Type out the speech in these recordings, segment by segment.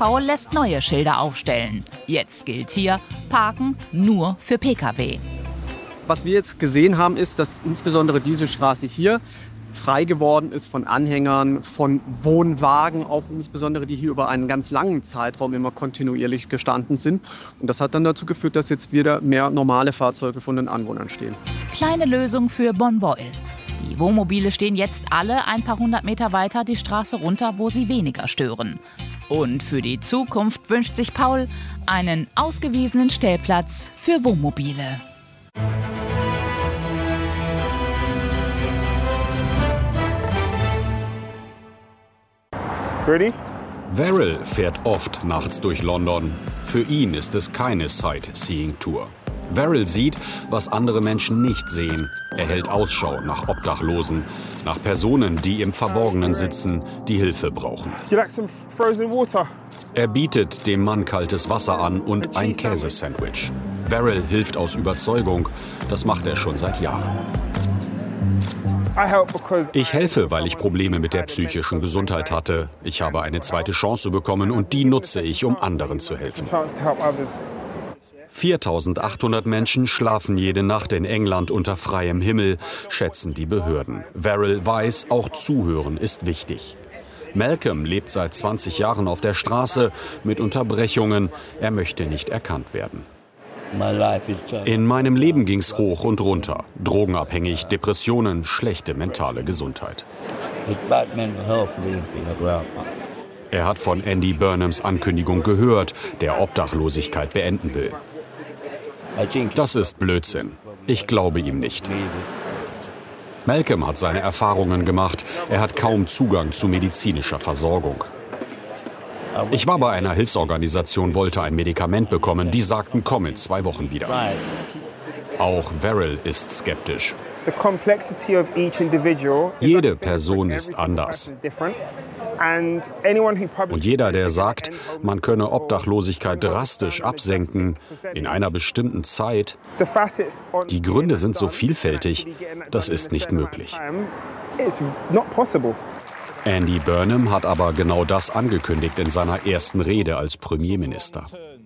Paul lässt neue Schilder aufstellen. Jetzt gilt hier, Parken nur für Pkw. Was wir jetzt gesehen haben, ist, dass insbesondere diese Straße hier frei geworden ist von Anhängern, von Wohnwagen, auch insbesondere, die hier über einen ganz langen Zeitraum immer kontinuierlich gestanden sind. Und das hat dann dazu geführt, dass jetzt wieder mehr normale Fahrzeuge von den Anwohnern stehen. Kleine Lösung für Bonn-Beuel. Die Wohnmobile stehen jetzt alle ein paar hundert Meter weiter die Straße runter, wo sie weniger stören. Und für die Zukunft wünscht sich Paul einen ausgewiesenen Stellplatz für Wohnmobile. Ready? Verrill fährt oft nachts durch London. Für ihn ist es keine Sightseeing-Tour. Verrill sieht, was andere Menschen nicht sehen. Er hält Ausschau nach Obdachlosen, nach Personen, die im Verborgenen sitzen, die Hilfe brauchen. You like some frozen water? Er bietet dem Mann kaltes Wasser an und ein Käsesandwich. Verrill hilft aus Überzeugung. Das macht er schon seit Jahren. Ich helfe, weil ich Probleme mit der psychischen Gesundheit hatte. Ich habe eine zweite Chance bekommen und die nutze ich, um anderen zu helfen. 4.800 Menschen schlafen jede Nacht in England unter freiem Himmel, schätzen die Behörden. Verrill weiß, auch Zuhören ist wichtig. Malcolm lebt seit 20 Jahren auf der Straße mit Unterbrechungen. Er möchte nicht erkannt werden. In meinem Leben ging's hoch und runter. Drogenabhängig, Depressionen, schlechte mentale Gesundheit. Er hat von Andy Burnhams Ankündigung gehört, der Obdachlosigkeit beenden will. Das ist Blödsinn. Ich glaube ihm nicht. Malcolm hat seine Erfahrungen gemacht. Er hat kaum Zugang zu medizinischer Versorgung. Ich war bei einer Hilfsorganisation, wollte ein Medikament bekommen. Die sagten, komm in 2 Wochen wieder. Auch Verrill ist skeptisch. Jede Person ist anders. Und jeder, der sagt, man könne Obdachlosigkeit drastisch absenken in einer bestimmten Zeit, die Gründe sind so vielfältig, das ist nicht möglich. Andy Burnham hat aber genau das angekündigt in seiner ersten Rede als Premierminister.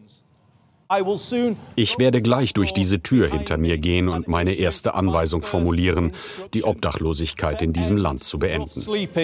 Ich werde gleich durch diese Tür hinter mir gehen und meine erste Anweisung formulieren, die Obdachlosigkeit in diesem Land zu beenden.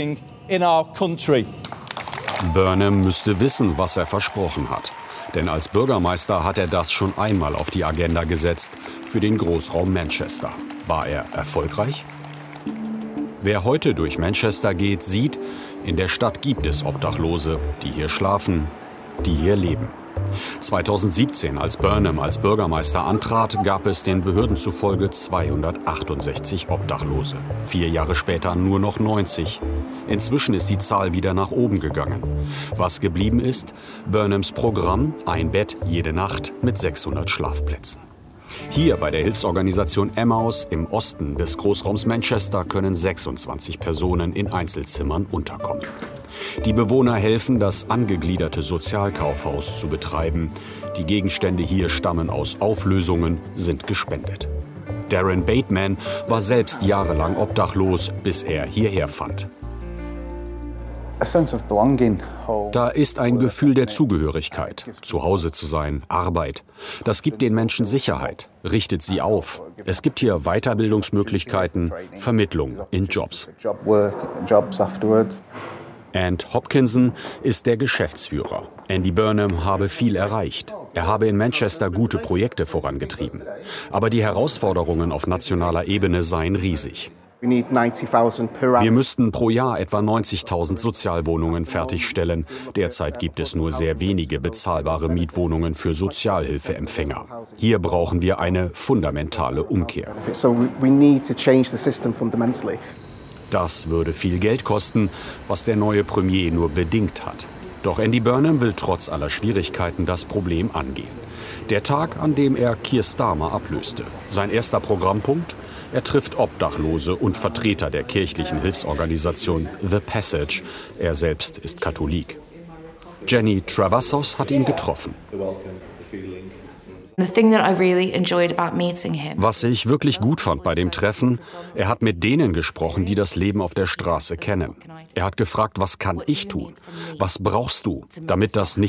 Burnham müsste wissen, was er versprochen hat. Denn als Bürgermeister hat er das schon einmal auf die Agenda gesetzt für den Großraum Manchester. War er erfolgreich? Wer heute durch Manchester geht, sieht, in der Stadt gibt es Obdachlose, die hier schlafen, die hier leben. 2017, als Burnham als Bürgermeister antrat, gab es den Behörden zufolge 268 Obdachlose. 4 Jahre später nur noch 90. Inzwischen ist die Zahl wieder nach oben gegangen. Was geblieben ist? Burnhams Programm, ein Bett jede Nacht mit 600 Schlafplätzen. Hier bei der Hilfsorganisation Emmaus im Osten des Großraums Manchester können 26 Personen in Einzelzimmern unterkommen. Die Bewohner helfen, das angegliederte Sozialkaufhaus zu betreiben. Die Gegenstände hier stammen aus Auflösungen, sind gespendet. Darren Bateman war selbst jahrelang obdachlos, bis er hierher fand. Da ist ein Gefühl der Zugehörigkeit, zu Hause zu sein, Arbeit. Das gibt den Menschen Sicherheit, richtet sie auf. Es gibt hier Weiterbildungsmöglichkeiten, Vermittlung in Jobs. And Hopkinson ist der Geschäftsführer. Andy Burnham habe viel erreicht. Er habe in Manchester gute Projekte vorangetrieben. Aber die Herausforderungen auf nationaler Ebene seien riesig. Wir müssten pro Jahr etwa 90.000 Sozialwohnungen fertigstellen. Derzeit gibt es nur sehr wenige bezahlbare Mietwohnungen für Sozialhilfeempfänger. Hier brauchen wir eine fundamentale Umkehr. Das würde viel Geld kosten, was der neue Premier nur bedingt hat. Doch Andy Burnham will trotz aller Schwierigkeiten das Problem angehen. Der Tag, an dem er Keir Starmer ablöste. Sein erster Programmpunkt? Er trifft Obdachlose und Vertreter der kirchlichen Hilfsorganisation The Passage. Er selbst ist Katholik. Jenny Travassos hat ihn getroffen. Was ich wirklich gut fand bei dem Treffen, er hat mit denen gesprochen, die das Leben auf der Straße kennen. Er hat gefragt, was kann ich tun? Was brauchst du, damit das nicht